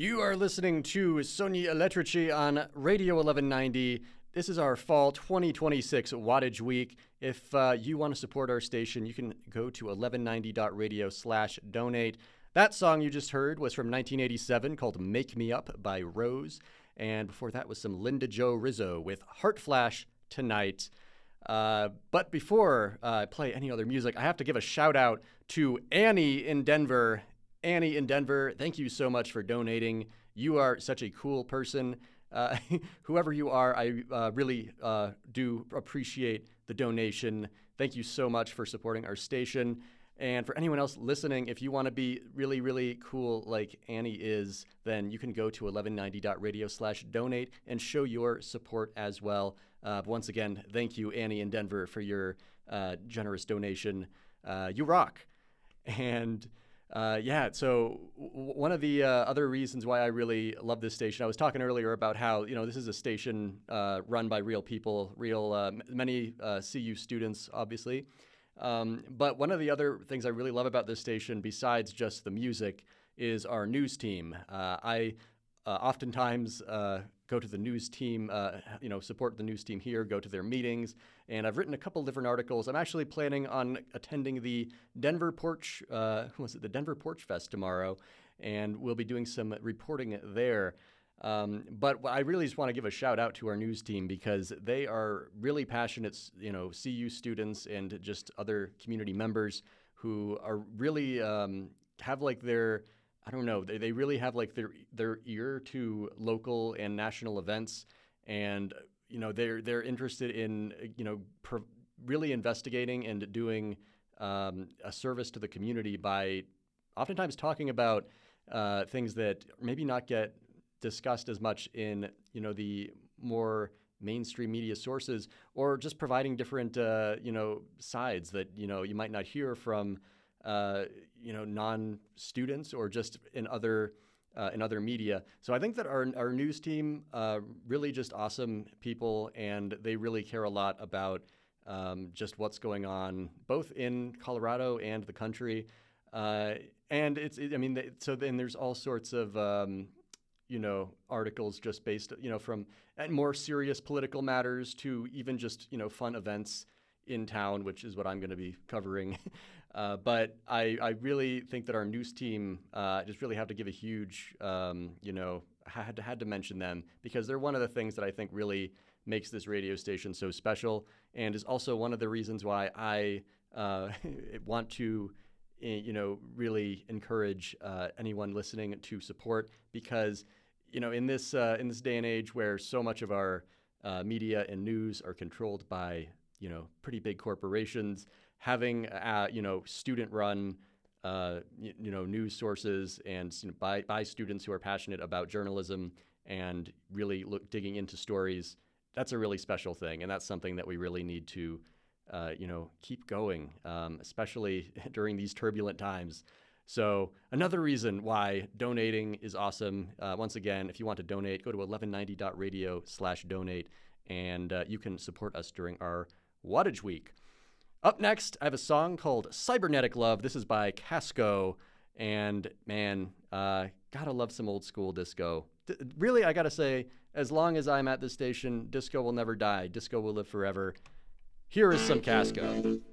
You are listening to Sony Elettrici on Radio 1190. This is our fall 2026 Wattage Week. If you want to support our station, you can go to 1190.radio/donate. That song you just heard was from 1987 called Make Me Up by Rose. And before that was some Linda Jo Rizzo with Heart Flash Tonight. But before I play any other music, I have to give a shout out to Annie in Denver. Annie in Denver, thank you so much for donating. You are such a cool person. Whoever you are, I really do appreciate the donation. Thank you so much for supporting our station. And for anyone else listening, if you want to be really, really cool like Annie is, then you can go to 1190.radio/donate and show your support as well. Once again, thank you, Annie in Denver, for your generous donation. You rock. And so one of the other reasons why I really love this station, I was talking earlier about how, this is a station run by real people, many CU students, obviously. But one of the other things I really love about this station, besides just the music, is our news team. I oftentimes go to the news team, support the news team here, go to their meetings, and I've written a couple different articles. I'm actually planning on attending the Denver Porch Fest tomorrow, and we'll be doing some reporting there. But I really just want to give a shout out to our news team because they are really passionate, CU students and just other community members who are really have like their, I don't know, they really have like their ear to local and national events, and they're interested in really investigating and doing a service to the community by oftentimes talking about things that maybe not get discussed as much in the more mainstream media sources, or just providing different sides that you might not hear from non-students or just in other media. So I think that our news team really just awesome people, and they really care a lot about just what's going on both in Colorado and the country. So then there's all sorts of articles just based, from more serious political matters to even just, fun events in town, which is what I'm going to be covering. But I really think that our news team, just really have to give a huge, had to mention them because they're one of the things that I think really makes this radio station so special, and is also one of the reasons why I want to really encourage anyone listening to support, because in this day and age where so much of our media and news are controlled by pretty big corporations, having student-run news sources and by students who are passionate about journalism and really digging into stories, that's a really special thing, and that's something that we really need to keep going, especially during these turbulent times. So another reason why donating is awesome. Once again, if you want to donate, go to 1190.radio/donate, and you can support us during our Wattage Week. Up next, I have a song called Cybernetic Love. This is by Casco, and man, gotta love some old school disco. Really, I gotta say, as long as I'm at this station, disco will never die. Disco will live forever. Here is some Casco.